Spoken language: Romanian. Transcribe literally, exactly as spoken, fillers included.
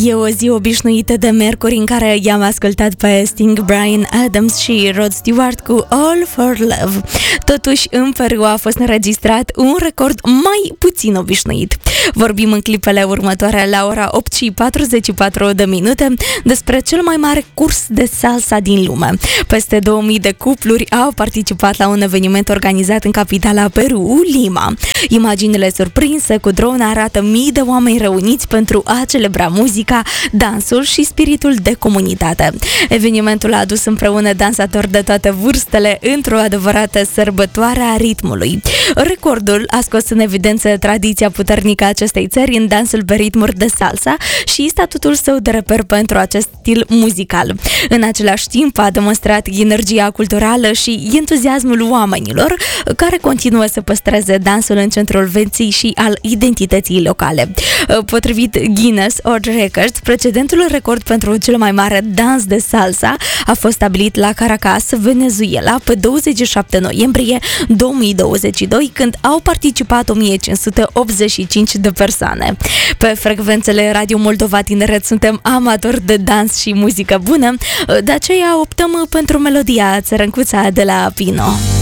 E o zi obișnuită de miercuri în care i-am ascultat pe Sting, Bryan Adams și Rod Stewart cu All for Love. Totuși, în Peru a fost înregistrat un record mai puțin obișnuit. Vorbim în clipele următoare la ora opt și patruzeci și patru de minute despre cel mai mare curs de salsa din lume. Peste două mii de cupluri au participat la un eveniment organizat în capitala Peru, Lima. Imaginile surprinse cu drone arată mii de oameni reuniți pentru a celebra muzica, dansul și spiritul de comunitate. Evenimentul a adus împreună dansatori de toate vârstele într-o adevărată sărbătoare a ritmului. Recordul a scos în evidență tradiția puternică a acestei țări în dansul pe ritmuri de salsa și statutul său de reper pentru acest stil muzical. În același timp a demonstrat energia culturală și entuziasmul oamenilor care continuă să păstreze dansul în centrul vieții și al identității locale. Potrivit Guinness World Records, precedentul record pentru cel mai mare dans de salsa a fost stabilit la Caracas, Venezuela, pe douăzeci și șapte noiembrie două mii douăzeci și doi, când au participat o mie cinci sute optzeci și cinci de persoane. Pe frecvențele Radio Moldova Tineret suntem amatori de dans și muzică bună, de aceea optăm pentru melodia Țărâncuța de la Pino.